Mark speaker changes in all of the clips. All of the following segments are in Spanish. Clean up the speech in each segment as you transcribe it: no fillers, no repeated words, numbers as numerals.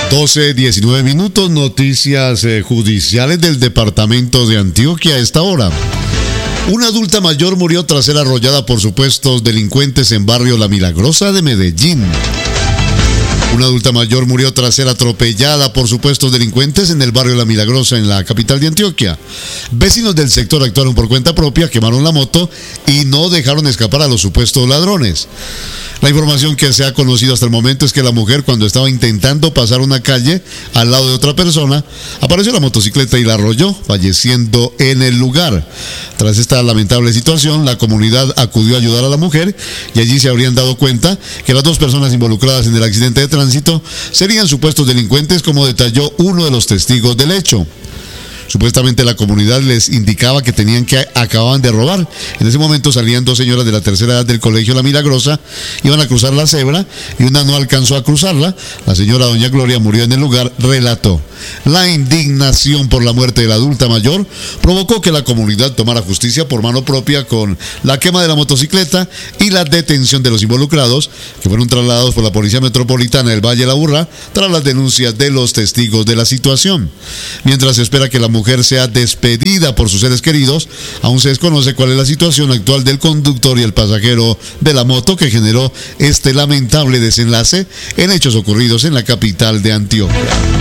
Speaker 1: 12:19, noticias judiciales del departamento de Antioquia a esta hora. Una adulta mayor murió tras ser arrollada por supuestos delincuentes en barrio La Milagrosa de Medellín. Una adulta mayor murió tras ser atropellada por supuestos delincuentes en el barrio La Milagrosa, en la capital de Antioquia. Vecinos del sector actuaron por cuenta propia, quemaron la moto y no dejaron escapar a los supuestos ladrones. La información que se ha conocido hasta el momento es que la mujer, cuando estaba intentando pasar una calle al lado de otra persona, apareció la motocicleta y la arrolló, falleciendo en el lugar. Tras esta lamentable situación, la comunidad acudió a ayudar a la mujer y allí se habrían dado cuenta que las dos personas involucradas en el accidente de tránsito serían supuestos delincuentes, como detalló uno de los testigos del hecho. Supuestamente la comunidad les indicaba que acababan de robar. En ese momento salían dos señoras de la tercera edad del colegio La Milagrosa, iban a cruzar la cebra y una no alcanzó a cruzarla. La señora doña Gloria murió en el lugar, relató. La indignación por la muerte de la adulta mayor provocó que la comunidad tomara justicia por mano propia con la quema de la motocicleta y la detención de los involucrados, que fueron trasladados por la Policía Metropolitana del Valle de la Aburrá tras las denuncias de los testigos de la situación. Mientras se espera que la mujer sea despedida por sus seres queridos, aún se desconoce cuál es la situación actual del conductor y el pasajero de la moto que generó este lamentable desenlace en hechos ocurridos en la capital de Antioquia.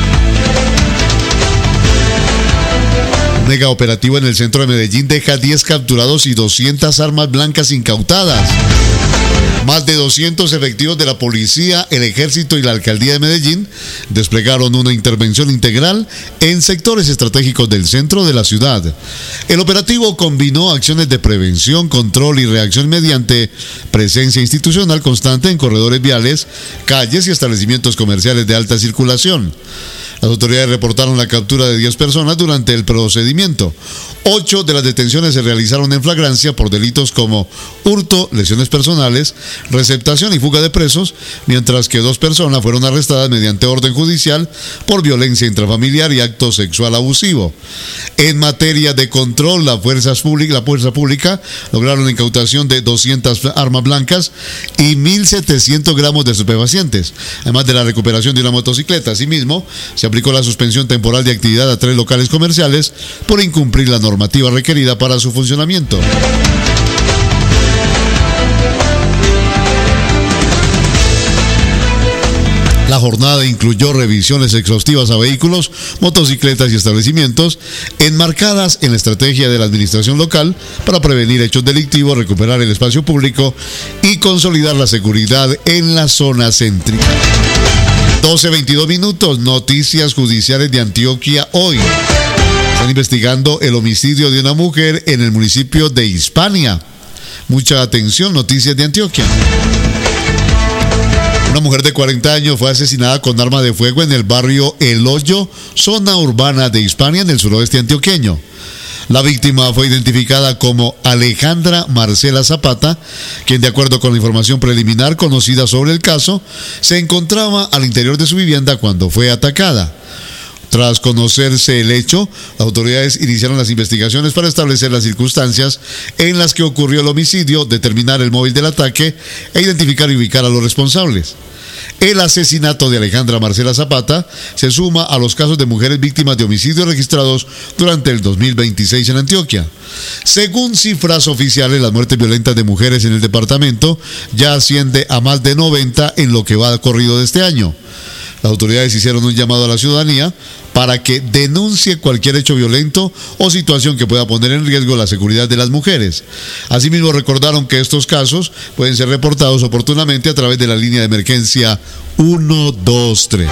Speaker 1: Un mega operativo en el centro de Medellín deja 10 capturados y 200 armas blancas incautadas. Más de 200 efectivos de la policía, el ejército y la alcaldía de Medellín desplegaron una intervención integral en sectores estratégicos del centro de la ciudad. El operativo combinó acciones de prevención, control y reacción mediante presencia institucional constante en corredores viales, calles y establecimientos comerciales de alta circulación. Las autoridades reportaron la captura de 10 personas durante el procedimiento. 8 de las detenciones se realizaron en flagrancia por delitos como hurto, lesiones personales, receptación y fuga de presos, mientras que 2 personas fueron arrestadas mediante orden judicial por violencia intrafamiliar y acto sexual abusivo. En materia de control, la fuerza pública lograron la incautación de 200 armas blancas y 1.700 gramos de estupefacientes, además de la recuperación de una motocicleta. Asimismo, se aplicó la suspensión temporal de actividad a 3 locales comerciales por incumplir la normativa requerida para su funcionamiento. La jornada incluyó revisiones exhaustivas a vehículos, motocicletas y establecimientos enmarcadas en la estrategia de la administración local para prevenir hechos delictivos, recuperar el espacio público y consolidar la seguridad en la zona céntrica. 12:22, noticias judiciales de Antioquia hoy. Están investigando el homicidio de una mujer en el municipio de Hispania. Mucha atención, noticias de Antioquia. Una mujer de 40 años fue asesinada con arma de fuego en el barrio El Hoyo, zona urbana de Hispania, en el suroeste antioqueño. La víctima fue identificada como Alejandra Marcela Zapata, quien, de acuerdo con la información preliminar conocida sobre el caso, se encontraba al interior de su vivienda cuando fue atacada. Tras conocerse el hecho, las autoridades iniciaron las investigaciones para establecer las circunstancias en las que ocurrió el homicidio, determinar el móvil del ataque e identificar y ubicar a los responsables. El asesinato de Alejandra Marcela Zapata se suma a los casos de mujeres víctimas de homicidios registrados durante el 2026 en Antioquia. Según cifras oficiales, las muertes violentas de mujeres en el departamento ya asciende a más de 90 en lo que va corrido de este año. Las autoridades hicieron un llamado a la ciudadanía para que denuncie cualquier hecho violento o situación que pueda poner en riesgo la seguridad de las mujeres. Asimismo, recordaron que estos casos pueden ser reportados oportunamente a través de la línea de emergencia 123.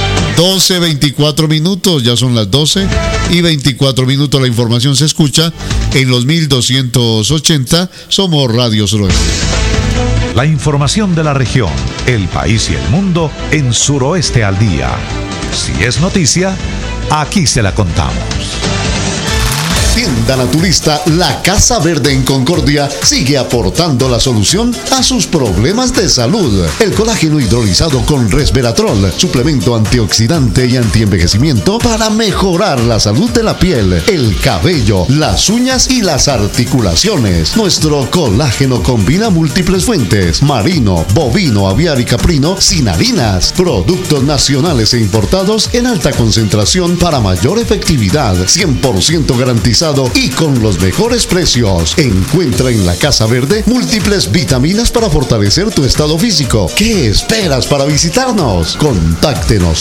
Speaker 1: 12:24, ya son las 12:24. La información se escucha en los 1280. Somos Radio Suroeste.
Speaker 2: La información de la región, el país y el mundo en Suroeste al Día. Si es noticia, aquí se la contamos.
Speaker 1: Tienda naturista La Casa Verde en Concordia sigue aportando la solución a sus problemas de salud. El colágeno hidrolizado con resveratrol, suplemento antioxidante y antienvejecimiento para mejorar la salud de la piel, el cabello, las uñas y las articulaciones. Nuestro colágeno combina múltiples fuentes: marino, bovino, aviar y caprino, sin harinas. Productos nacionales e importados en alta concentración para mayor efectividad, 100% garantizado y con los mejores precios. Encuentra en La Casa Verde múltiples vitaminas para fortalecer tu estado físico. ¿Qué esperas para visitarnos? Contáctenos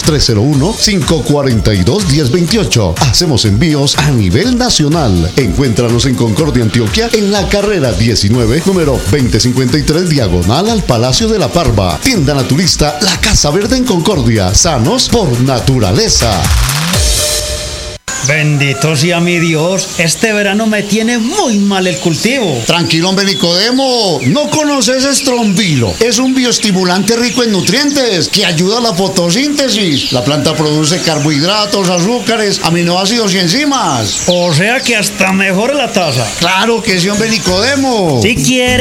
Speaker 1: 301-542-1028. Hacemos envíos a nivel nacional. Encuéntranos en Concordia, Antioquia, en la carrera 19, número 2053, diagonal al Palacio de la Parva. Tienda naturista La Casa Verde en Concordia. Sanos por naturaleza.
Speaker 3: Bendito sea mi Dios, este verano me tiene muy mal el cultivo.
Speaker 1: Tranquilo, hombre Nicodemo, ¿no conoces Estrombilo? Es un bioestimulante rico en nutrientes que ayuda a la fotosíntesis. La planta produce carbohidratos, azúcares, aminoácidos y enzimas.
Speaker 3: O sea que hasta mejora la tasa.
Speaker 1: Claro que sí, hombre Nicodemo.
Speaker 3: Si quieres